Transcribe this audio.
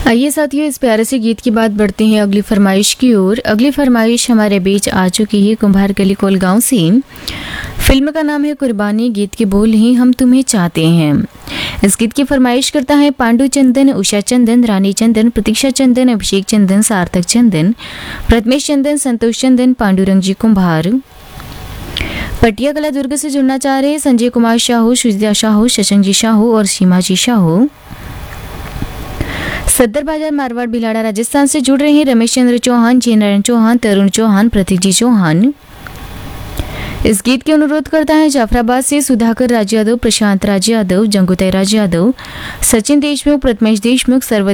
आइए साथियों, इस प्यारे से गीत के बाद बढ़ते हैं अगली फरमाइश की ओर। अगली फरमाइश हमारे बीच आ चुकी है कुंभार गली कोलगांव से। फिल्म का नाम है कुर्बानी, गीत के बोल ही हम तुम्हें चाहते हैं। इस गीत की फरमाइश करता है पांडु चंदन, उषा चंदन, रानी चंदन, प्रतीक्षा चंदन, अभिषेक चंदन, सार्थक चंदन, प्रथमेश चंदन, संतोष चंदन, पांडुरंग जी कुंभार। पटिया कला दुर्ग से जुड़ना चाह रहे संजय कुमार शाहू, सुजिता शाहू, शशंक जी शाहू और सीमा जी शाहू। सदर बाजार मारवाड़ भिलाड़ा राजस्थान से जुड़ रहे हैं रमेश चंद्र चौहान, जय नारायण चौहान, तरुण चौहान, प्रतीक जी चौहान। इस गीत के अनुरोध करता है जाफराबाद से सुधाकर राज यादव, प्रशांत राज यादव, जंगुताई राज यादव, सचिन देशमुख, प्रथमेश देशमुख, सर्व